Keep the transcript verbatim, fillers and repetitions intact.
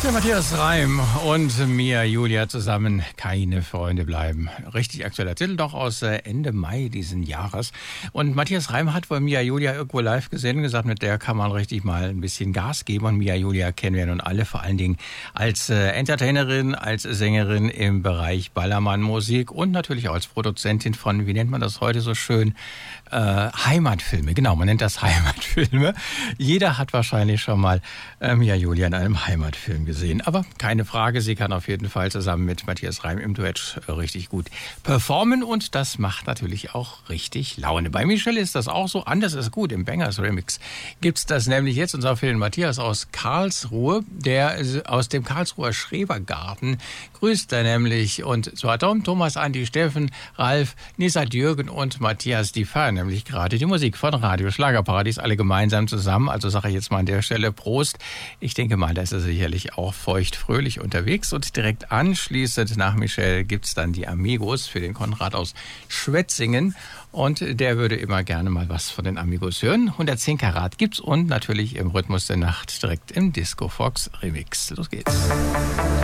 Der Matthias Reim und Mia Julia zusammen keine Freunde bleiben. Richtig aktueller Titel, doch aus Ende Mai diesen Jahres. Und Matthias Reim hat wohl Mia Julia irgendwo live gesehen und gesagt, mit der kann man richtig mal ein bisschen Gas geben. Und Mia Julia kennen wir nun alle, vor allen Dingen als äh, Entertainerin, als Sängerin im Bereich Ballermann-Musik und natürlich auch als Produzentin von, wie nennt man das heute so schön, äh, Heimatfilme. Genau, man nennt das Heimatfilme. Jeder hat wahrscheinlich schon mal äh, Mia Julia in einem Heimatfilm gesehen. Sehen. Aber keine Frage, sie kann auf jeden Fall zusammen mit Matthias Reim im Duett richtig gut performen und das macht natürlich auch richtig Laune. Bei Michelle ist das auch so, anders ist gut, im Bangers Remix gibt's das nämlich jetzt, unser Film Matthias aus Karlsruhe, der aus dem Karlsruher Schrebergarten grüßt er nämlich und zwar Tom, Thomas, Andi, Steffen, Ralf, Nisat, Jürgen und Matthias, die feiern nämlich gerade die Musik von Radio Schlagerparadies, alle gemeinsam zusammen, also sage ich jetzt mal an der Stelle Prost. Ich denke mal, da ist er sicherlich auch feucht-fröhlich unterwegs und direkt anschließend nach Michelle gibt's dann die Amigos für den Konrad aus Schwetzingen und der würde immer gerne mal was von den Amigos hören. hundertzehn Karat gibt's und natürlich im Rhythmus der Nacht direkt im Disco Fox Remix. Los geht's.